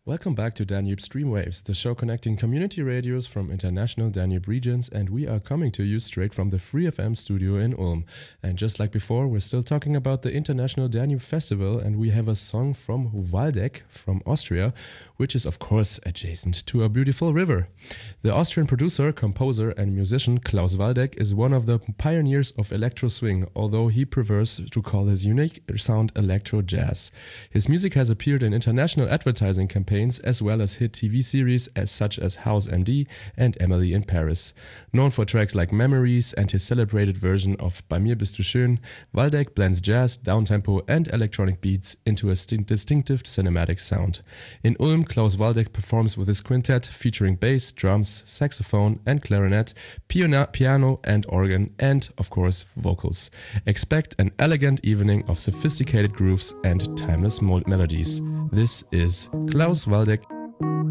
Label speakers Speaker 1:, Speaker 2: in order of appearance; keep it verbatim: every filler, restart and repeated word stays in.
Speaker 1: Welcome back to Danube Streamwaves, the show connecting community radios from international Danube regions, and we are coming to you straight from the Free F M studio in Ulm. And just like before, we're still talking about the International Danube Festival, and we have a song from Waldeck from Austria, which is of course adjacent to a beautiful river. The Austrian producer, composer and musician Klaus Waldeck is one of the pioneers of electro swing, although he prefers to call his unique sound electro jazz. His music has appeared in international advertising campaigns as well as hit T V series as such as House M D and Emily in Paris. Known for tracks like Memories and his celebrated version of Bei mir bist du schön, Waldeck blends jazz, downtempo and electronic beats into a st- distinctive cinematic sound. In Ulm, Klaus Waldeck performs with his quintet featuring bass, drums, saxophone and clarinet, piano, piano and organ, and, of course, vocals. Expect an elegant evening of sophisticated grooves and timeless mo- melodies. This is Klaus Waldeck